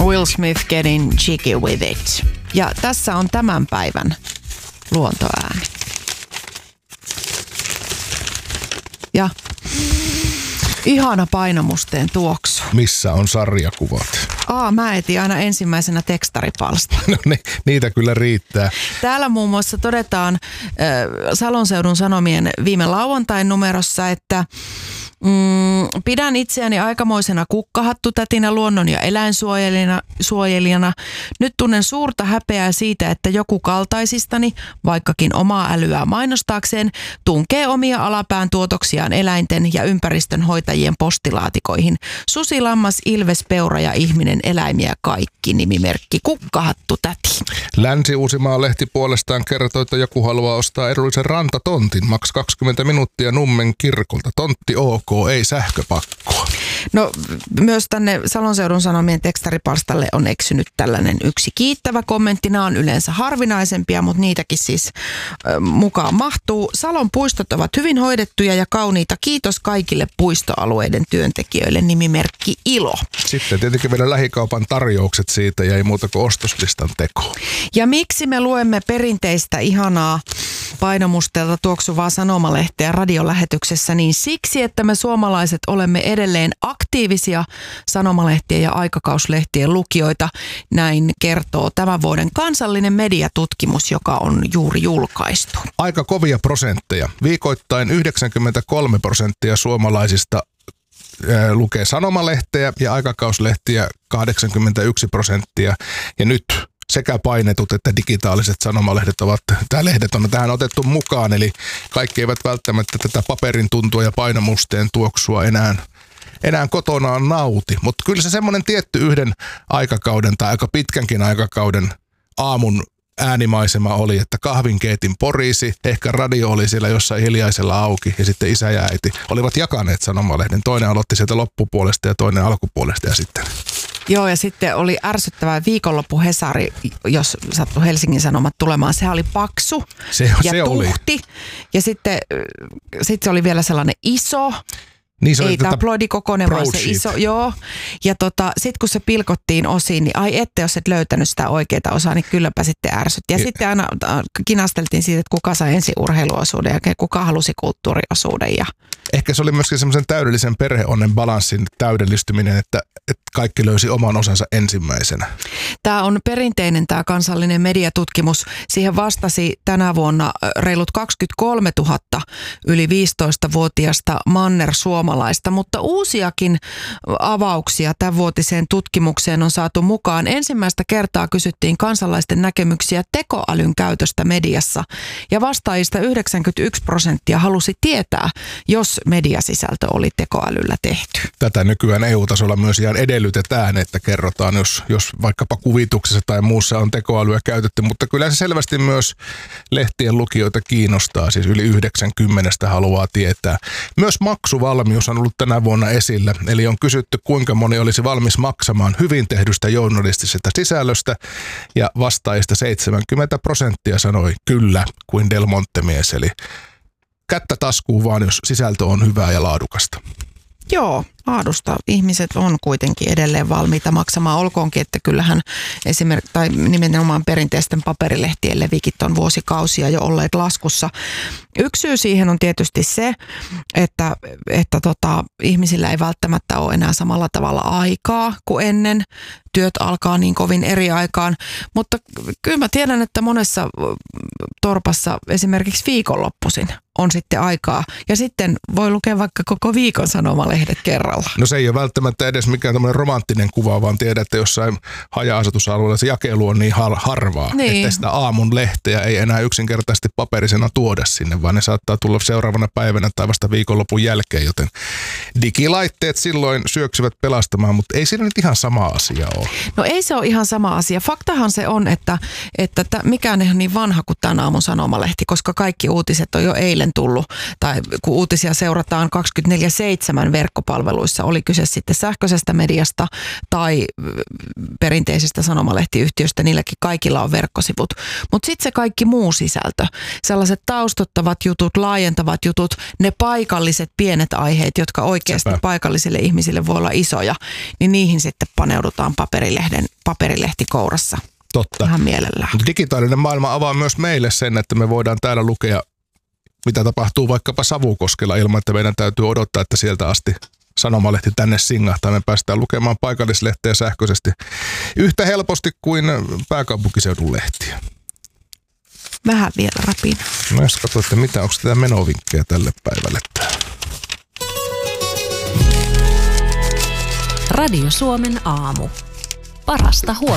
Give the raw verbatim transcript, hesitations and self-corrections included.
Will Smith Getting Jiggy With It. Ja tässä on tämän päivän luontoääni. Ja ihana painomusteen tuoksu. Missä on sarjakuvat? Aa, mä etin aina ensimmäisenä tekstaripalsta. No ni, niitä kyllä riittää. Täällä muun muassa todetaan äh, Salon Seudun Sanomien viime lauantain numerossa, että Mm, pidän itseäni aikamoisena kukkahattutätinä, luonnon- ja eläinsuojelijana. Suojelijana. Nyt tunnen suurta häpeää siitä, että joku kaltaisistani, vaikkakin omaa älyä mainostaakseen, tunkee omia alapään tuotoksiaan eläinten ja ympäristön hoitajien postilaatikoihin. Susi, lammas, ilves, peura ja ihminen, eläimiä kaikki, nimimerkki kukkahattutäti. Länsi-Uusimaan lehti puolestaan kertoo, että joku haluaa ostaa edullisen rantatontin, maks kaksikymmentä minuuttia Nummen kirkolta. Tontti ok, ei sähköpakkoa. No myös tänne Salon Seudun Sanomien tekstaripalstalle on eksynyt tällainen yksi kiittävä kommentti. Nämä on yleensä harvinaisempia, mutta niitäkin siis ö, mukaan mahtuu. Salon puistot ovat hyvin hoidettuja ja kauniita. Kiitos kaikille puistoalueiden työntekijöille, nimimerkki Ilo. Sitten tietenkin vielä lähikaupan tarjoukset siitä ja ei muuta kuin ostoslistan teko. Ja miksi me luemme perinteistä ihanaa painomustelta tuoksuvaa sanomalehteä radiolähetyksessä, niin siksi, että me suomalaiset olemme edelleen aktiivisia sanomalehtien ja aikakauslehtien lukijoita. Näin kertoo tämän vuoden kansallinen mediatutkimus, joka on juuri julkaistu. Aika kovia prosentteja. Viikoittain yhdeksänkymmentäkolme prosenttia suomalaisista ää, lukee sanomalehteä ja aikakauslehtiä kahdeksankymmentäyksi prosenttia. Ja nyt sekä painetut että digitaaliset sanomalehdet ovat, tämä lehdet on tähän otettu mukaan, eli kaikki eivät välttämättä tätä paperin tuntua ja painomusteen tuoksua enää, enää kotonaan nauti. Mutta kyllä se semmoinen tietty yhden aikakauden tai aika pitkänkin aikakauden aamun äänimaisema oli, että kahvinkeitin porisi, ehkä radio oli siellä jossain hiljaisella auki ja sitten isä ja äiti olivat jakaneet sanomalehden. Toinen aloitti sieltä loppupuolesta ja toinen alkupuolesta ja sitten... Joo, ja sitten oli ärsyttävä viikonloppu Hesari, jos sattui Helsingin Sanomat tulemaan. Sehän oli paksu se, ja se tuhti. Oli. Ja sitten, sitten se oli vielä sellainen iso. Niin se ei tabloidikokoinen, vaan se iso. Joo. Ja tota, sitten kun se pilkottiin osiin, niin ai ette, jos et löytänyt sitä oikeaa osaa, niin kylläpä sitten ärsytti. Ja, ja sitten aina kinasteltiin siitä, että kuka sai ensin urheiluosuuden ja kuka halusi kulttuuriosuuden. Ja... Ehkä se oli myöskin semmoisen täydellisen perheonnen balanssin täydellistyminen, että, että kaikki löysi oman osansa ensimmäisenä. Tämä on perinteinen tämä kansallinen mediatutkimus. Siihen vastasi tänä vuonna reilut kaksikymmentäkolmetuhatta yli viisitoistavuotiaista manner-suomalaista, mutta uusiakin avauksia tämänvuotiseen tutkimukseen on saatu mukaan. Ensimmäistä kertaa kysyttiin kansalaisten näkemyksiä tekoälyn käytöstä mediassa ja vastaajista yhdeksänkymmentäyksi prosenttia halusi tietää, jos mediasisältö oli tekoälyllä tehty. Tätä nykyään E U-tasolla myös ihan edellytetään, että kerrotaan, jos, jos vaikkapa kuvituksessa tai muussa on tekoälyä käytetty, mutta kyllä se selvästi myös lehtien lukijoita kiinnostaa, siis yli yhdeksänkymmentä haluaa tietää. Myös maksuvalmius on ollut tänä vuonna esillä, eli on kysytty, kuinka moni olisi valmis maksamaan hyvin tehdystä journalistisesta sisällöstä, ja vastaajista seitsemänkymmentä prosenttia sanoi kyllä kuin Del Monte-mies, eli kättä taskuun vaan, jos sisältö on hyvää ja laadukasta. Joo, laadusta ihmiset on kuitenkin edelleen valmiita maksamaan, olkoonkin, että kyllähän esimerkiksi, tai nimenomaan perinteisten paperilehtien levikit on vuosikausia jo olleet laskussa. Yksi syy siihen on tietysti se, että, että tota, ihmisillä ei välttämättä ole enää samalla tavalla aikaa kuin ennen. Työt alkaa niin kovin eri aikaan, mutta kyllä mä tiedän, että monessa torpassa esimerkiksi viikonloppuisin on sitten aikaa. Ja sitten voi lukea vaikka koko viikon sanomalehdet kerralla. No se ei ole välttämättä edes mikään tämmöinen romanttinen kuva, vaan tiedät, että jossain haja-asutusalueella se jakelu on niin har- harvaa, niin. Että sitä aamun lehteä ei enää yksinkertaisesti paperisena tuoda sinne, vaan ne saattaa tulla seuraavana päivänä tai vasta viikonlopun jälkeen, joten digilaitteet silloin syöksyvät pelastamaan, mutta ei siinä nyt ihan sama asia ole. No ei se ole ihan sama asia. Faktahan se on, että, että t- mikään ei ole niin vanha kuin tämän aamun sanomalehti, koska kaikki uutiset on jo eilen tullut, tai kun uutisia seurataan kaksikymmentäneljä seitsemän verkkopalveluissa, palveluissa, oli kyse sitten sähköisestä mediasta tai perinteisestä sanomalehtiyhtiöstä, niilläkin kaikilla on verkkosivut. Mutta sitten se kaikki muu sisältö, sellaiset taustottavat jutut, laajentavat jutut, ne paikalliset pienet aiheet, jotka oikeasti Sepä. paikallisille ihmisille voi olla isoja, niin niihin sitten paneudutaan paperilehden, paperilehti kourassa. Totta. Ihan mielellään. Mutta digitaalinen maailma avaa myös meille sen, että me voidaan täällä lukea, mitä tapahtuu vaikkapa Savukoskella ilman, että meidän täytyy odottaa, että sieltä asti sanomalehti tänne singahtaa. Me päästään lukemaan paikallislehteä sähköisesti yhtä helposti kuin pääkaupunkiseudun lehtiä. Vähän vielä rapina. Mä jos katsoin, että mitä, onko tätä menovinkkejä tälle päivälle täällä. Radio Suomen aamu. Parasta huomenta.